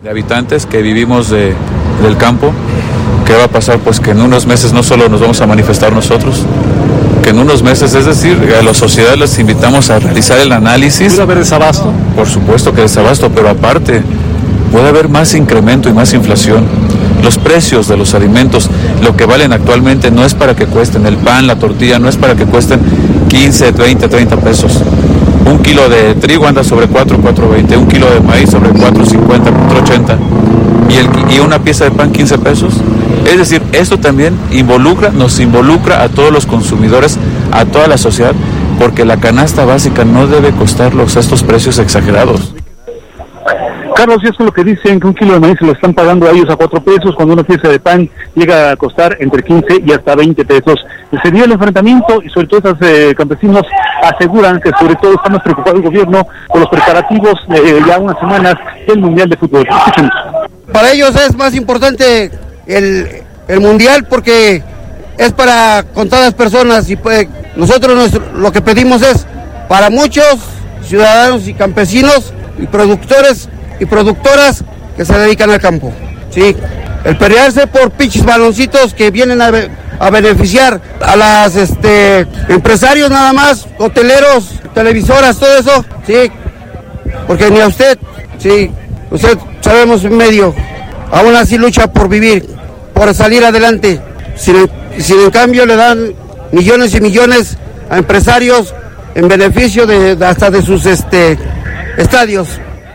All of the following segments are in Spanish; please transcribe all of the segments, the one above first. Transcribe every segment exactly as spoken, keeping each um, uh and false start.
De habitantes que vivimos de, del campo, ¿qué va a pasar? Pues que en unos meses no solo nos vamos a manifestar nosotros, que en unos meses, es decir, a la sociedad les invitamos a realizar el análisis. ¿Puede haber desabasto? Por supuesto que desabasto, pero aparte puede haber más incremento y más inflación. Los precios de los alimentos, lo que valen actualmente no es para que cuesten, el pan, la tortilla, no es para que cuesten quince, veinte, treinta pesos. Un kilo de trigo anda sobre cuatro, cuatro veinte, un kilo de maíz sobre cuatro cincuenta, cuatro ochenta y, el, y una pieza de pan quince pesos. Es decir, esto también involucra, nos involucra a todos los consumidores, a toda la sociedad, porque la canasta básica no debe costarlos estos precios exagerados. Carlos, y es lo que dicen, que un kilo de maíz se lo están pagando a ellos a cuatro pesos, cuando una pieza de pan llega a costar entre quince y hasta veinte pesos. Se dio el enfrentamiento y sobre todo estos eh, campesinos aseguran que sobre todo está más preocupado el gobierno por los preparativos de eh, ya unas semanas del Mundial de Fútbol. Escuchen. Para ellos es más importante el, el Mundial porque es para contadas personas y pues nosotros nuestro, lo que pedimos es para muchos ciudadanos y campesinos y productores y productoras que se dedican al campo, sí, el pelearse por pinches baloncitos que vienen a, a beneficiar a las este empresarios nada más, hoteleros, televisoras, todo eso, sí, porque ni a usted, sí, usted sabemos en medio, aún así lucha por vivir, por salir adelante, sin, sin en cambio le dan millones y millones a empresarios en beneficio de, de hasta de sus este estadios.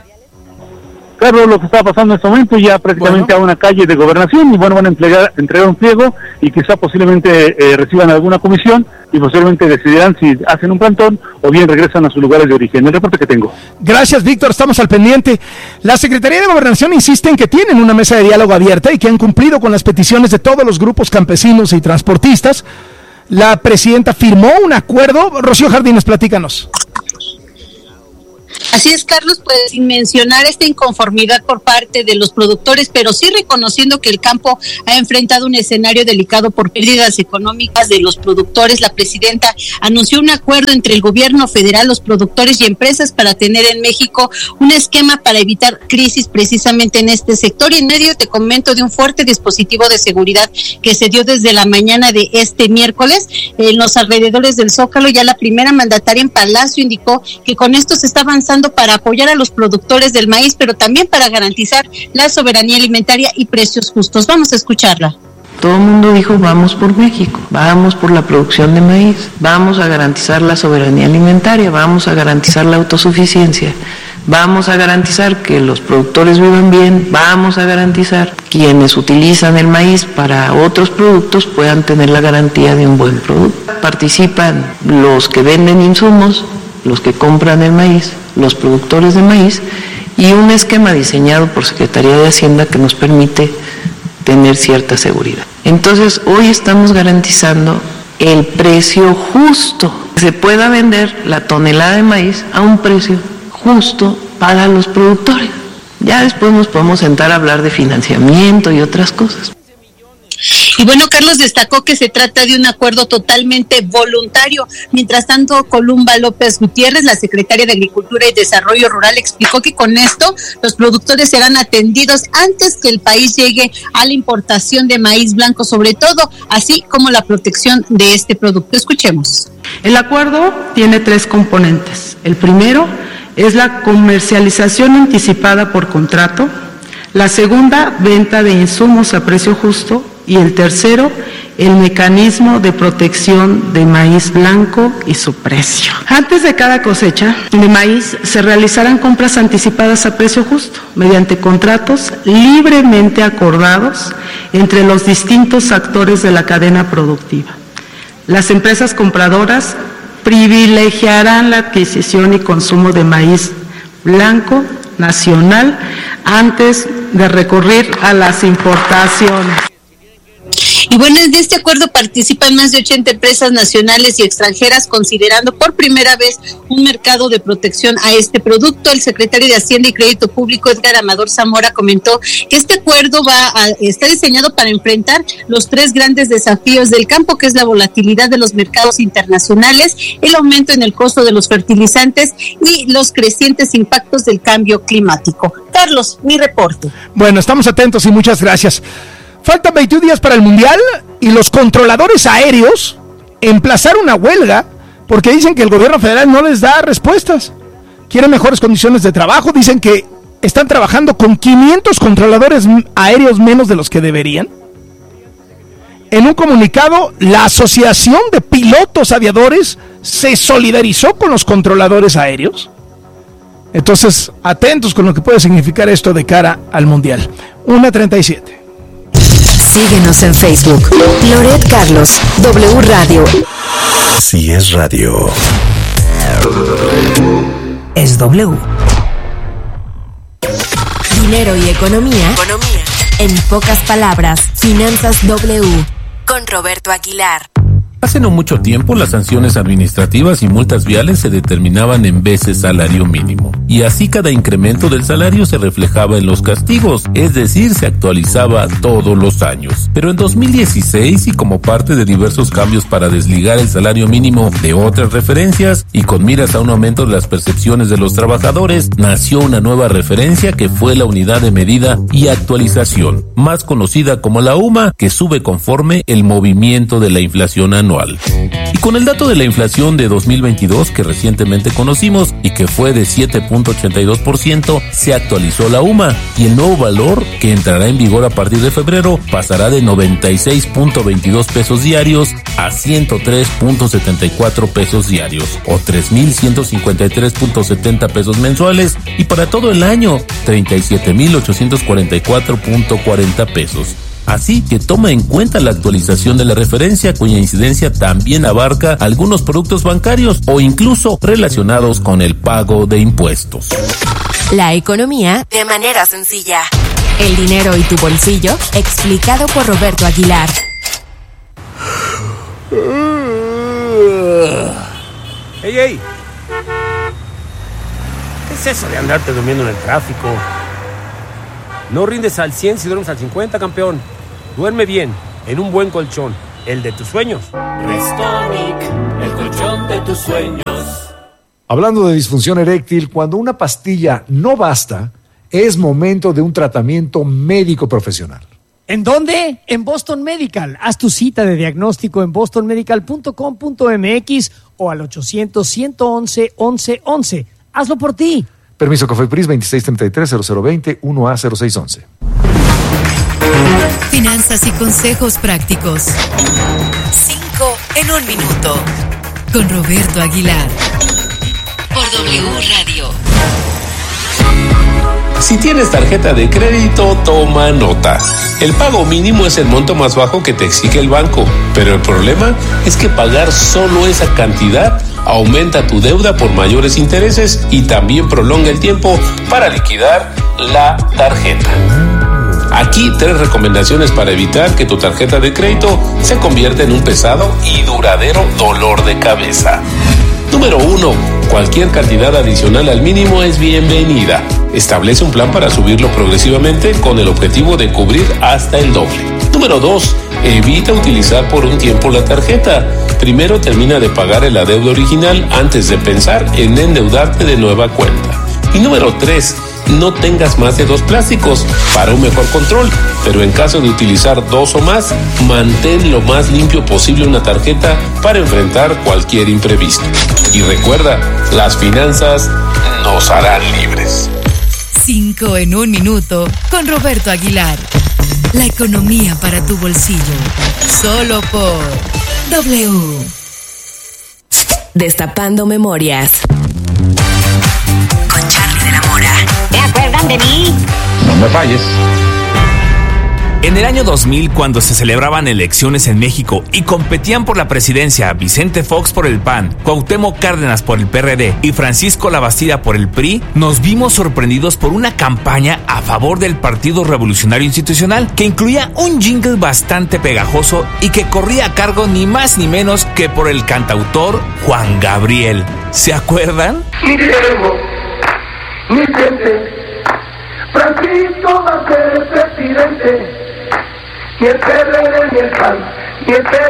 Carlos, lo que está pasando en este momento, ya prácticamente bueno. a una calle de gobernación, y bueno, van a entregar, entregar un pliego y quizá posiblemente eh, reciban alguna comisión y posiblemente decidirán si hacen un plantón o bien regresan a sus lugares de origen. El reporte que tengo. Gracias, Víctor, estamos al pendiente. La Secretaría de Gobernación insiste en que tienen una mesa de diálogo abierta y que han cumplido con las peticiones de todos los grupos campesinos y transportistas. La presidenta firmó un acuerdo. Rocío Jardines, platícanos. Así es, Carlos, pues sin mencionar esta inconformidad por parte de los productores, pero sí reconociendo que el campo ha enfrentado un escenario delicado por pérdidas económicas de los productores. La presidenta anunció un acuerdo entre el gobierno federal, los productores y empresas para tener en México un esquema para evitar crisis precisamente en este sector. Y en medio te comento de un fuerte dispositivo de seguridad que se dio desde la mañana de este miércoles en los alrededores del Zócalo. Ya la primera mandataria en Palacio indicó que con esto se está avanzando para apoyar a los productores del maíz, pero también para garantizar la soberanía alimentaria y precios justos. Vamos a escucharla. Todo el mundo dijo, vamos por México, vamos por la producción de maíz, vamos a garantizar la soberanía alimentaria, vamos a garantizar la autosuficiencia, vamos a garantizar que los productores vivan bien, vamos a garantizar que quienes utilizan el maíz para otros productos puedan tener la garantía de un buen producto. Participan los que venden insumos, los que compran el maíz, los productores de maíz, y un esquema diseñado por Secretaría de Hacienda que nos permite tener cierta seguridad. Entonces, hoy estamos garantizando el precio justo, que se pueda vender la tonelada de maíz a un precio justo para los productores. Ya después nos podemos sentar a hablar de financiamiento y otras cosas. Y bueno, Carlos destacó que se trata de un acuerdo totalmente voluntario. Mientras tanto, Columba López Gutiérrez, la secretaria de Agricultura y Desarrollo Rural, explicó que con esto los productores serán atendidos antes que el país llegue a la importación de maíz blanco, sobre todo, así como la protección de este producto. Escuchemos. El acuerdo tiene tres componentes. El primero es la comercialización anticipada por contrato. La segunda, venta de insumos a precio justo. Y el tercero, el mecanismo de protección de maíz blanco y su precio. Antes de cada cosecha de maíz se realizarán compras anticipadas a precio justo, mediante contratos libremente acordados entre los distintos actores de la cadena productiva. Las empresas compradoras privilegiarán la adquisición y consumo de maíz blanco nacional antes de recurrir a las importaciones. Y bueno, en este acuerdo participan más de ochenta empresas nacionales y extranjeras, considerando por primera vez un mercado de protección a este producto. El secretario de Hacienda y Crédito Público, Edgar Amador Zamora, comentó que este acuerdo va a, está diseñado para enfrentar los tres grandes desafíos del campo, que es la volatilidad de los mercados internacionales, el aumento en el costo de los fertilizantes y los crecientes impactos del cambio climático. Carlos, mi reporte. Bueno, estamos atentos y muchas gracias. Faltan veintiún días para el Mundial y los controladores aéreos emplazaron una huelga porque dicen que el gobierno federal no les da respuestas. Quieren mejores condiciones de trabajo, dicen que están trabajando con quinientos controladores aéreos menos de los que deberían. En un comunicado, la Asociación de Pilotos Aviadores se solidarizó con los controladores aéreos. Entonces, atentos con lo que puede significar esto de cara al Mundial. una treinta y siete. Síguenos en Facebook. Loret Carlos, W Radio. Si es radio, es W. Dinero y economía. Economía. En pocas palabras, Finanzas W. Con Roberto Aguilar. Hace no mucho tiempo, las sanciones administrativas y multas viales se determinaban en veces salario mínimo, y así cada incremento del salario se reflejaba en los castigos, es decir, se actualizaba todos los años. Pero en dos mil dieciséis, y como parte de diversos cambios para desligar el salario mínimo de otras referencias, y con miras a un aumento de las percepciones de los trabajadores, nació una nueva referencia que fue la unidad de medida y actualización, más conocida como la U M A, que sube conforme el movimiento de la inflación anual. Y con el dato de la inflación de dos mil veintidós que recientemente conocimos y que fue de siete punto ochenta y dos por ciento, se actualizó la U M A, y el nuevo valor, que entrará en vigor a partir de febrero, pasará de noventa y seis punto veintidós pesos diarios a ciento tres punto setenta y cuatro pesos diarios, o tres mil ciento cincuenta y tres punto setenta pesos mensuales, y para todo el año treinta y siete mil ochocientos cuarenta y cuatro punto cuarenta pesos. Así que toma en cuenta la actualización de la referencia, cuya incidencia también abarca algunos productos bancarios o incluso relacionados con el pago de impuestos. La economía de manera sencilla. El dinero y tu bolsillo, explicado por Roberto Aguilar. ¡Ey, ey! ¿Qué es eso de andarte durmiendo en el tráfico? No rindes al cien si duermes al cincuenta, campeón. Duerme bien, en un buen colchón, el de tus sueños. Restonic, el colchón de tus sueños. Hablando de disfunción eréctil, cuando una pastilla no basta, es momento de un tratamiento médico profesional. ¿En dónde? En Boston Medical. Haz tu cita de diagnóstico en boston medical punto com punto m x o al ochocientos, ciento once, once once. Hazlo por ti. Permiso COFEPRIS veintiséis treinta y tres, cero cero veinte, uno A cero seis once. Finanzas y consejos prácticos. Cinco en un minuto. Con Roberto Aguilar. Por W Radio. Si tienes tarjeta de crédito, toma nota. El pago mínimo es el monto más bajo que te exige el banco, pero el problema es que pagar solo esa cantidad aumenta tu deuda por mayores intereses y también prolonga el tiempo para liquidar la tarjeta. Aquí tres recomendaciones para evitar que tu tarjeta de crédito se convierta en un pesado y duradero dolor de cabeza. Número uno. Cualquier cantidad adicional al mínimo es bienvenida. Establece un plan para subirlo progresivamente con el objetivo de cubrir hasta el doble. Número dos. Evita utilizar por un tiempo la tarjeta. Primero termina de pagar el adeudo original antes de pensar en endeudarte de nueva cuenta. Y número tres. No tengas más de dos plásticos para un mejor control, pero en caso de utilizar dos o más, mantén lo más limpio posible una tarjeta para enfrentar cualquier imprevisto. Y recuerda, las finanzas nos harán libres. Cinco en un minuto con Roberto Aguilar. La economía para tu bolsillo. Solo por W. Destapando memorias. Con Charlie de la Mora. ¿Se acuerdan de mí? No me falles. En el año dos mil, cuando se celebraban elecciones en México y competían por la presidencia Vicente Fox por el P A N, Cuauhtémoc Cárdenas por el P R D y Francisco Labastida por el P R I, nos vimos sorprendidos por una campaña a favor del Partido Revolucionario Institucional que incluía un jingle bastante pegajoso y que corría a cargo ni más ni menos que por el cantautor Juan Gabriel. ¿Se acuerdan? Mi siervo, mi gente, Francisco va a ser el presidente. Ni el P R D, ni el P A N, ni el P